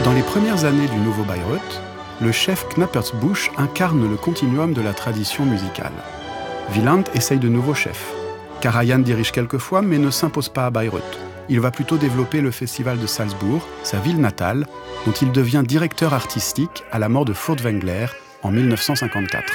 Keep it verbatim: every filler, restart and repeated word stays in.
Dans les premières années du nouveau Bayreuth, le chef Knappersbusch incarne le continuum de la tradition musicale. Wieland essaye de nouveaux chefs. Karajan dirige quelquefois, mais ne s'impose pas à Bayreuth. Il va plutôt développer le festival de Salzbourg, sa ville natale, dont il devient directeur artistique à la mort de Furtwängler en mille neuf cent cinquante-quatre.